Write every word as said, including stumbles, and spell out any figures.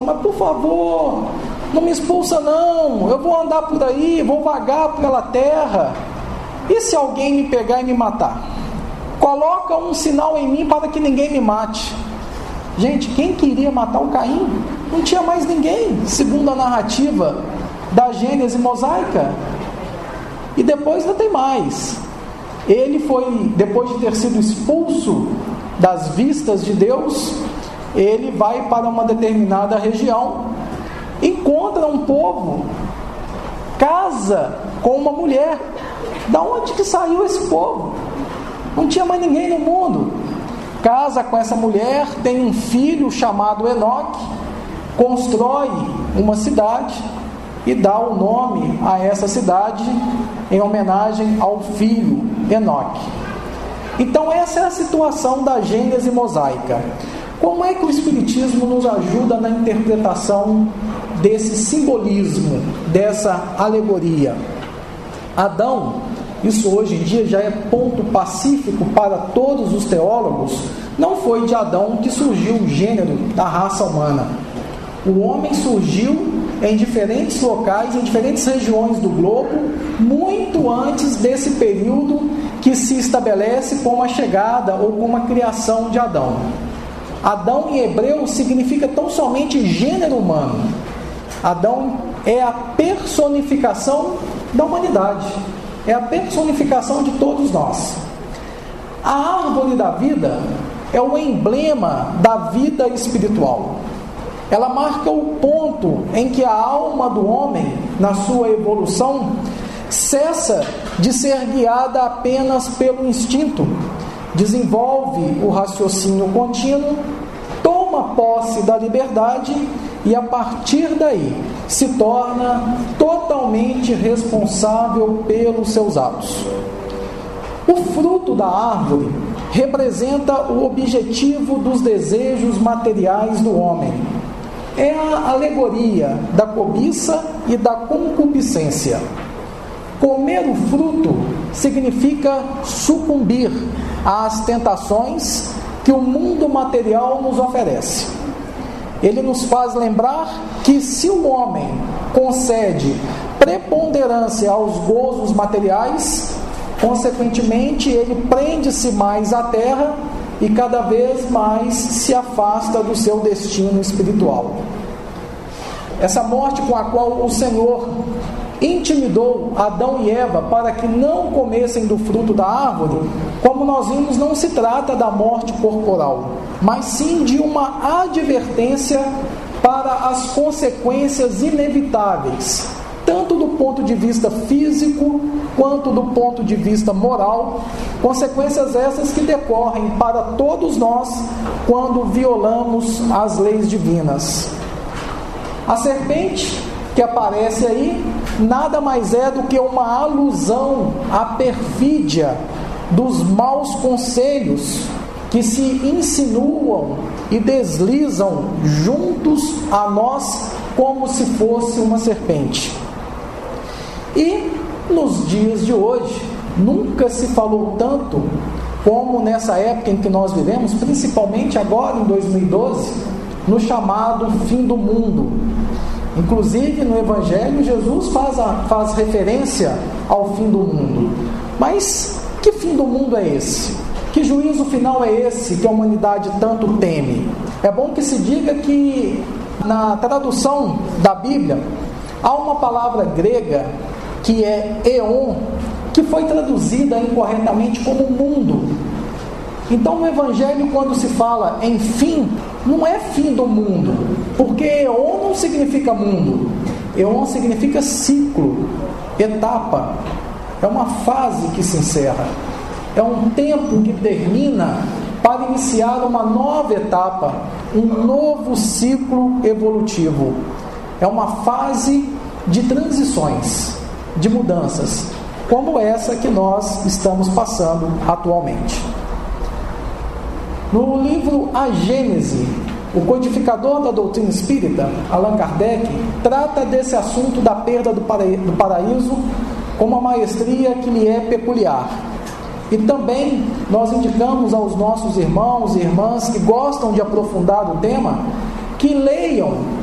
mas por favor, não me expulsa não, eu vou andar por aí, vou vagar pela terra, e se alguém me pegar e me matar? Coloca um sinal em mim para que ninguém me mate. Gente, quem queria matar o Caim? Não tinha mais ninguém, segundo a narrativa da Gênese mosaica. E depois ainda tem mais. Ele foi, depois de ter sido expulso das vistas de Deus, ele vai para uma determinada região, encontra um povo, casa com uma mulher. Da onde que saiu esse povo? Não tinha mais ninguém no mundo. Casa com essa mulher, tem um filho chamado Enoque, constrói uma cidade e dá o nome a essa cidade em homenagem ao filho Enoque. Então essa é a situação da Gênese mosaica. Como é que o Espiritismo nos ajuda na interpretação desse simbolismo, dessa alegoria? Adão, isso hoje em dia já é ponto pacífico para todos os teólogos, não foi de Adão que surgiu o gênero da raça humana. O homem surgiu em diferentes locais, em diferentes regiões do globo, muito antes desse período que se estabelece como a chegada ou como a criação de Adão. Adão em hebreu significa tão somente gênero humano. Adão é a personificação da humanidade, é a personificação de todos nós. A árvore da vida é o emblema da vida espiritual. Ela marca o ponto em que a alma do homem, na sua evolução, cessa de ser guiada apenas pelo instinto, desenvolve o raciocínio contínuo, toma posse da liberdade e, a partir daí, se torna totalmente responsável pelos seus atos. O fruto da árvore representa o objetivo dos desejos materiais do homem. É a alegoria da cobiça e da concupiscência. Comer o fruto significa sucumbir às tentações que o mundo material nos oferece. Ele nos faz lembrar que se o homem concede preponderância aos gozos materiais, consequentemente ele prende-se mais à terra e cada vez mais se afasta do seu destino espiritual. Essa morte com a qual o Senhor intimidou Adão e Eva para que não comessem do fruto da árvore, como nós vimos, não se trata da morte corporal, mas sim de uma advertência para as consequências inevitáveis, tanto do ponto de vista físico quanto do ponto de vista moral, consequências essas que decorrem para todos nós quando violamos as leis divinas. A serpente que aparece aí nada mais é do que uma alusão à perfídia dos maus conselhos que se insinuam e deslizam juntos a nós como se fosse uma serpente. E nos dias de hoje, nunca se falou tanto como nessa época em que nós vivemos, principalmente agora em dois mil e doze, no chamado fim do mundo. Inclusive no Evangelho, Jesus faz, a, faz referência ao fim do mundo. Mas que fim do mundo é esse? Que juízo final é esse que a humanidade tanto teme? É bom que se diga que na tradução da Bíblia há uma palavra grega que é eon, que foi traduzida incorretamente como mundo. Então no Evangelho, quando se fala em fim, não é fim do mundo, porque eon não significa mundo, eon significa ciclo, etapa, é uma fase que se encerra, é um tempo que termina para iniciar uma nova etapa, um novo ciclo evolutivo. É uma fase de transições, de mudanças, como essa que nós estamos passando atualmente. No livro A Gênese, o codificador da doutrina espírita, Allan Kardec, trata desse assunto da perda do paraíso com uma maestria que lhe é peculiar. E também nós indicamos aos nossos irmãos e irmãs que gostam de aprofundar o tema, que leiam